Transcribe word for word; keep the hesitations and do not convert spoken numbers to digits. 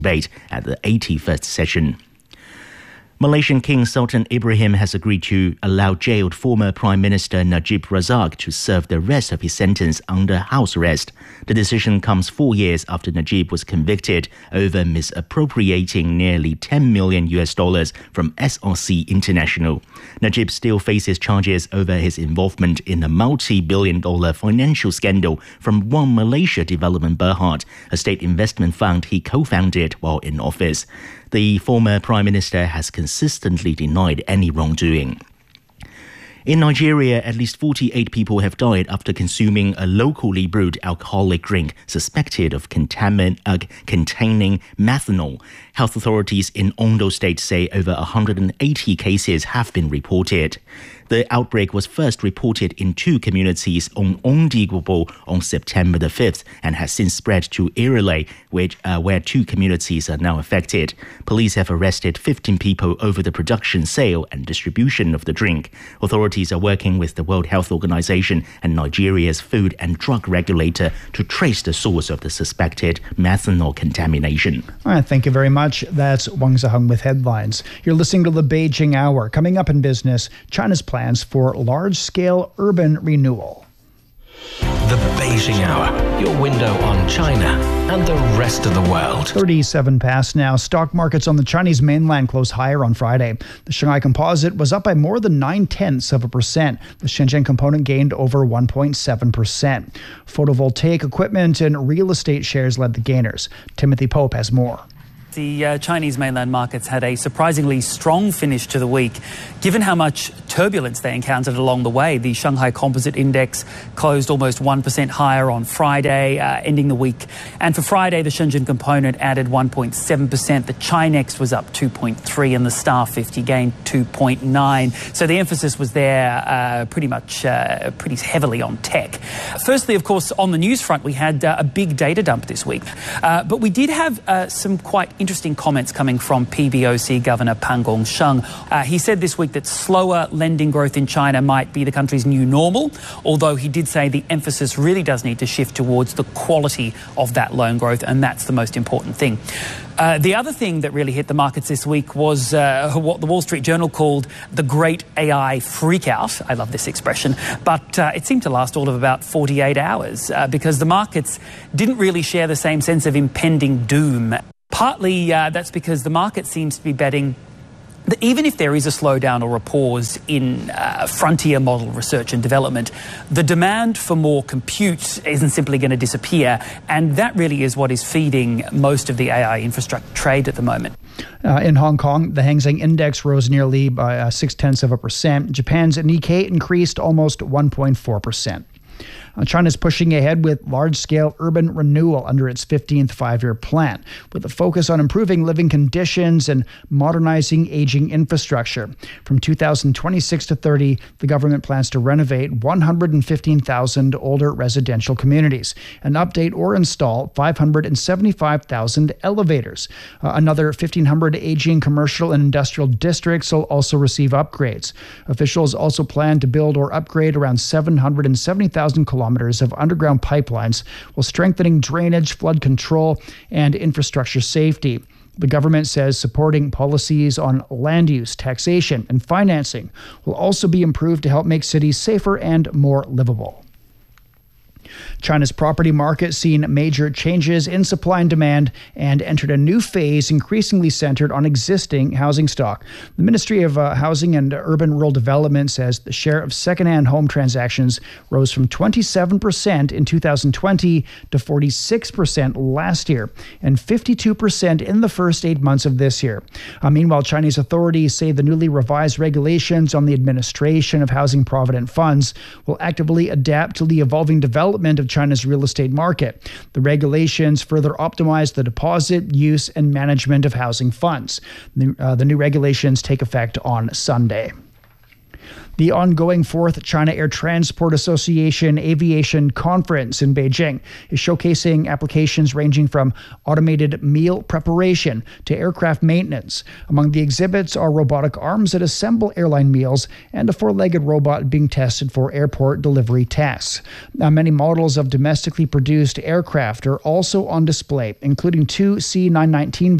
debate at the eighty-first session. Malaysian King Sultan Ibrahim has agreed to allow jailed former Prime Minister Najib Razak to serve the rest of his sentence under house arrest. The decision comes four years after Najib was convicted over misappropriating nearly ten million U S dollars from S R C International. Najib still faces charges over his involvement in a multi-billion dollar financial scandal from One Malaysia Development Berhad, a state investment fund he co-founded while in office. The former Prime Minister has consistently denied any wrongdoing. In Nigeria, at least forty-eight people have died after consuming a locally brewed alcoholic drink suspected of contamin- uh, containing methanol. Health authorities in Ondo State say over one hundred eighty cases have been reported. The outbreak was first reported in two communities on Ondigbo on September the fifth and has since spread to Irele, which, uh, where two communities are now affected. Police have arrested fifteen people over the production, sale and distribution of the drink. Authorities are working with the World Health Organization and Nigeria's food and drug regulator to trace the source of the suspected methanol contamination. All right, thank you very much. That's Wang Zaheng with headlines. You're listening to the Beijing Hour. Coming up in business, China's plans for large-scale urban renewal. The Beijing Hour, your window on China and the rest of the world. thirty-seven past now. Stock markets on the Chinese mainland closed higher on Friday. The Shanghai Composite was up by more than nine-tenths of a percent. The Shenzhen Component gained over one point seven percent. Photovoltaic equipment and real estate shares led the gainers. Timothy Pope has more. The uh, Chinese mainland markets had a surprisingly strong finish to the week. Given how much turbulence they encountered along the way, the Shanghai Composite Index closed almost one percent higher on Friday, uh, ending the week. And for Friday, the Shenzhen Component added one point seven percent. The Chinex was up two point three and the Star fifty gained two point nine. So the emphasis was there uh, pretty much uh, pretty heavily on tech. Firstly, of course, on the news front, we had uh, a big data dump this week. Uh, but we did have uh, some quite interesting comments coming from P B O C Governor Pang Gongsheng. Uh, he said this week that slower lending growth in China might be the country's new normal, although he did say the emphasis really does need to shift towards the quality of that loan growth, and that's the most important thing. Uh, the other thing that really hit the markets this week was uh, what the Wall Street Journal called the Great A I Freakout. I love this expression, but uh, it seemed to last all of about forty-eight hours uh, because the markets didn't really share the same sense of impending doom. Partly uh, that's because the market seems to be betting that even if there is a slowdown or a pause in uh, frontier model research and development, the demand for more compute isn't simply going to disappear, and that really is what is feeding most of the A I infrastructure trade at the moment. Uh, in Hong Kong, the Hang Seng Index rose nearly by uh, six-tenths of a percent. Japan's Nikkei increased almost one point four percent. Uh, China's pushing ahead with large-scale urban renewal under its fifteenth five-year plan, with a focus on improving living conditions and modernizing aging infrastructure. From two thousand twenty-six to thirty, the government plans to renovate one hundred fifteen thousand older residential communities and update or install five hundred seventy-five thousand elevators. Uh, another fifteen hundred aging commercial and industrial districts will also receive upgrades. Officials also plan to build or upgrade around seven hundred seventy thousand kilometers of underground pipelines while strengthening drainage, flood control, and infrastructure safety. The government says supporting policies on land use, taxation, and financing will also be improved to help make cities safer and more livable. China's property market seen major changes in supply and demand and entered a new phase increasingly centered on existing housing stock. The Ministry of uh, Housing and Urban Rural Development says the share of second-hand home transactions rose from twenty-seven percent in two thousand twenty to forty-six percent last year and fifty-two percent in the first eight months of this year. Uh, meanwhile, Chinese authorities say the newly revised regulations on the administration of housing provident funds will actively adapt to the evolving development of China's real estate market. The regulations further optimize the deposit, use, and management of housing funds. The, uh, the new regulations take effect on Sunday. The ongoing fourth China Air Transport Association Aviation Conference in Beijing is showcasing applications ranging from automated meal preparation to aircraft maintenance. Among the exhibits are robotic arms that assemble airline meals and a four-legged robot being tested for airport delivery tasks. Now, many models of domestically produced aircraft are also on display, including two C nine nineteen